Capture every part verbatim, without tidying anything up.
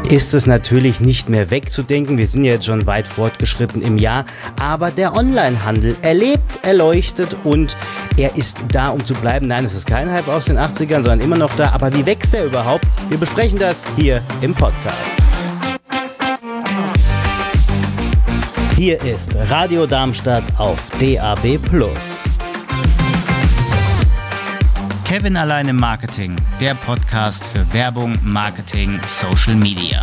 ist es natürlich nicht mehr wegzudenken. Wir sind ja jetzt schon weit fortgeschritten im Jahr. Aber der Onlinehandel, er lebt, er leuchtet und er ist da, um zu bleiben. Nein, es ist kein Hype aus den achtzigern, sondern immer noch da. Aber wie wächst er überhaupt? Wir besprechen das hier im Podcast. Hier ist Radio Darmstadt auf D A B plus. Kevin allein im Marketing, der Podcast für Werbung, Marketing, Social Media.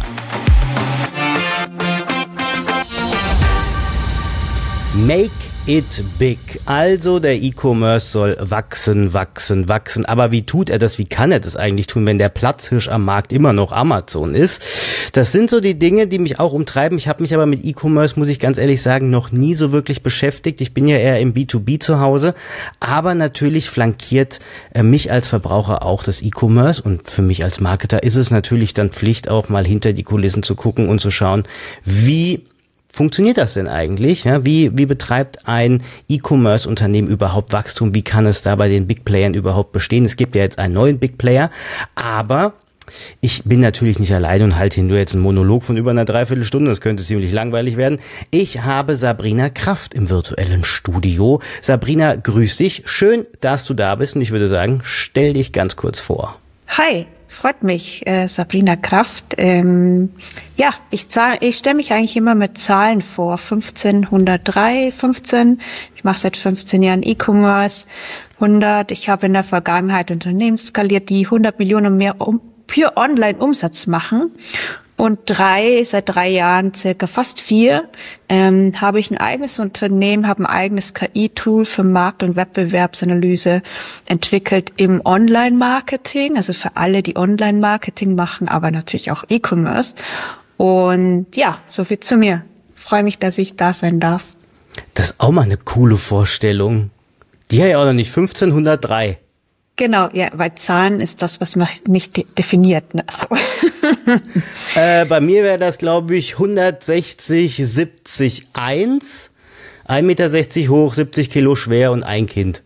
Make it big. Also der E-Commerce soll wachsen, wachsen, wachsen. Aber wie tut er das? Wie kann er das eigentlich tun, wenn der Platzhirsch am Markt immer noch Amazon ist? Das sind so die Dinge, die mich auch umtreiben. Ich habe mich aber mit E-Commerce, muss ich ganz ehrlich sagen, noch nie so wirklich beschäftigt. Ich bin ja eher im B zwei B zu Hause. Aber natürlich flankiert äh, mich als Verbraucher auch das E-Commerce. Und für mich als Marketer ist es natürlich dann Pflicht, auch mal hinter die Kulissen zu gucken und zu schauen, wie funktioniert das denn eigentlich? Ja, wie, wie betreibt ein E-Commerce-Unternehmen überhaupt Wachstum? Wie kann es da bei den Big Playern überhaupt bestehen? Es gibt ja jetzt einen neuen Big Player, aber ich bin natürlich nicht allein und halte hier nur jetzt einen Monolog von über einer Dreiviertelstunde. Das könnte ziemlich langweilig werden. Ich habe Sabrina Kraft im virtuellen Studio. Sabrina, grüß dich. Schön, dass du da bist und ich würde sagen, stell dich ganz kurz vor. Hi. Freut mich, äh, Sabrina Kraft. Ähm, ja, ich, zahl, ich stelle mich eigentlich immer mit Zahlen vor. fünfzehn, hundertdrei, fünfzehn. Ich mache seit fünfzehn Jahren E-Commerce. hundert. Ich habe in der Vergangenheit Unternehmen skaliert, die hundert Millionen und mehr um, für Online-Umsatz machen. Und drei, seit drei Jahren, circa fast vier, ähm, habe ich ein eigenes Unternehmen, habe ein eigenes K I-Tool für Markt- und Wettbewerbsanalyse entwickelt im Online-Marketing, also für alle, die Online-Marketing machen, aber natürlich auch E-Commerce. Und ja, so viel zu mir. Ich freue mich, dass ich da sein darf. Das ist auch mal eine coole Vorstellung. Die hat ja auch noch nicht fünfzehn, hundertdrei. Genau, ja, weil Zahlen ist das, was mich de- definiert. Ne? So. äh, bei mir wäre das, glaube ich, hundertsechzig, siebzig, eins, ein Meter sechzig hoch, siebzig Kilo schwer und ein Kind.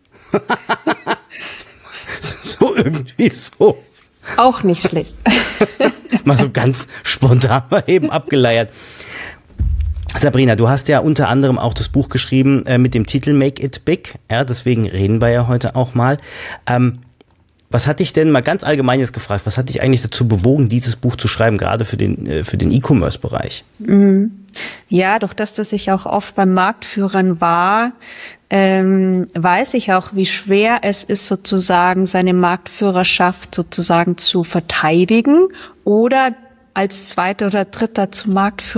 So irgendwie so. Auch nicht schlecht. Mal so ganz spontan mal eben abgeleiert. Sabrina, du hast ja unter anderem auch das Buch geschrieben äh, mit dem Titel Make it big. Ja, deswegen reden wir ja heute auch mal. Ähm, was hat dich denn, mal ganz allgemein jetzt gefragt, was hat dich eigentlich dazu bewogen, dieses Buch zu schreiben, gerade für den, äh, für den E-Commerce-Bereich? Mhm. Ja, durch das, dass ich auch oft beim Marktführern war, ähm, weiß ich auch, wie schwer es ist, sozusagen seine Marktführerschaft sozusagen zu verteidigen oder als Zweiter oder Dritter zum Marktführer